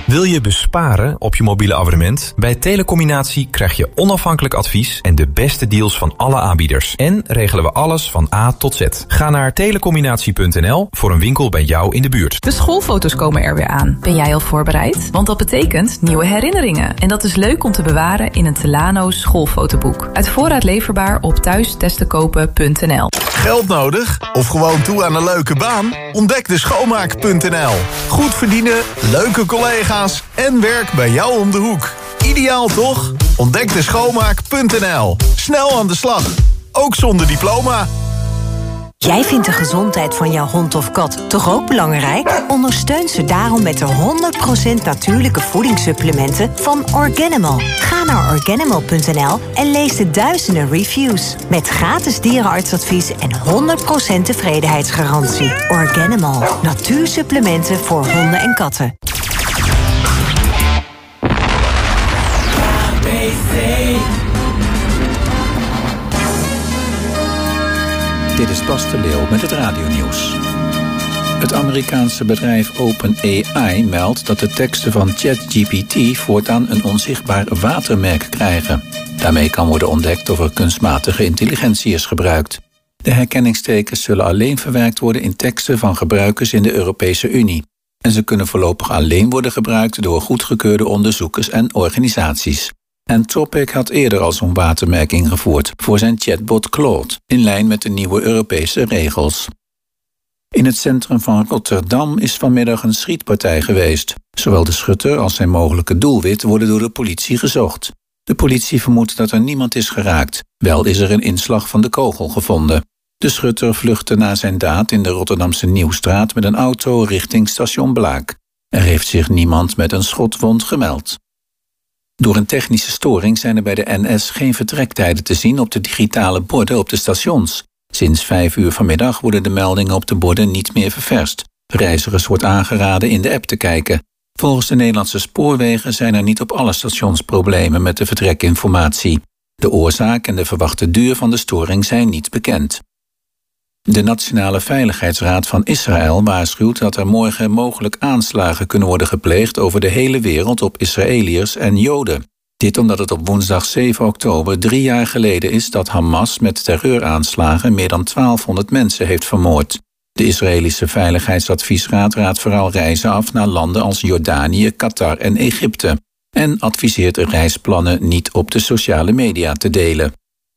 Wil je besparen op je mobiele abonnement? Bij Telecombinatie krijg je onafhankelijk advies en de beste deals van alle aanbieders. En regelen we alles van A tot Z. Ga naar telecombinatie.nl voor een winkel bij jou in de buurt. De schoolfoto's komen er weer aan. Ben jij al voorbereid? Want dat betekent nieuwe herinneringen. En dat is leuk om te bewaren in een Telano schoolfotoboek. Uit voorraad leverbaar op thuistesttekopen.nl. Geld nodig? Of gewoon toe aan een leuke baan? Ontdek de schoonmaak.nl. Goed verdienen, leuke collega's en werk bij jou om de hoek. Ideaal toch? Ontdek de schoonmaak.nl. Snel aan de slag. Ook zonder diploma. Jij vindt de gezondheid van jouw hond of kat toch ook belangrijk? Ondersteun ze daarom met de 100% natuurlijke voedingssupplementen van Organimal. Ga naar Organimal.nl en lees de duizenden reviews. Met gratis dierenartsadvies en 100% tevredenheidsgarantie. Organimal. Natuursupplementen voor honden en katten. Dit is Bas de Leeuw met het radionieuws. Het Amerikaanse bedrijf OpenAI meldt dat de teksten van ChatGPT voortaan een onzichtbaar watermerk krijgen. Daarmee kan worden ontdekt of er kunstmatige intelligentie is gebruikt. De herkenningstekens zullen alleen verwerkt worden in teksten van gebruikers in de Europese Unie. En ze kunnen voorlopig alleen worden gebruikt door goedgekeurde onderzoekers en organisaties. Anthropic had eerder al zo'n watermerk ingevoerd voor zijn chatbot Claude, in lijn met de nieuwe Europese regels. In het centrum van Rotterdam is vanmiddag een schietpartij geweest. Zowel de schutter als zijn mogelijke doelwit worden door de politie gezocht. De politie vermoedt dat er niemand is geraakt. Wel is er een inslag van de kogel gevonden. De schutter vluchtte na zijn daad in de Rotterdamse Nieuwstraat met een auto richting station Blaak. Er heeft zich niemand met een schotwond gemeld. Door een technische storing zijn er bij de NS geen vertrektijden te zien op de digitale borden op de stations. Sinds 5 uur vanmiddag worden de meldingen op de borden niet meer ververst. Reizigers wordt aangeraden in de app te kijken. Volgens de Nederlandse Spoorwegen zijn er niet op alle stations problemen met de vertrekinformatie. De oorzaak en de verwachte duur van de storing zijn niet bekend. De Nationale Veiligheidsraad van Israël waarschuwt dat er morgen mogelijk aanslagen kunnen worden gepleegd over de hele wereld op Israëliërs en Joden. Dit omdat het op woensdag 7 oktober 3 jaar geleden is dat Hamas met terreuraanslagen meer dan 1200 mensen heeft vermoord. De Israëlische Veiligheidsadviesraad raadt vooral reizen af naar landen als Jordanië, Qatar en Egypte. En adviseert reisplannen niet op de sociale media te delen.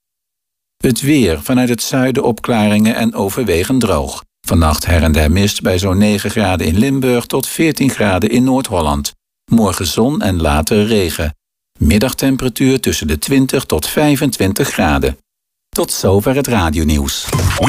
Het weer. Vanuit het zuiden opklaringen en overwegend droog. Vannacht her en der mist bij zo'n 9 graden in Limburg tot 14 graden in Noord-Holland. Morgen zon en later regen. Middagtemperatuur tussen de 20 tot 25 graden. Tot zover het radionieuws.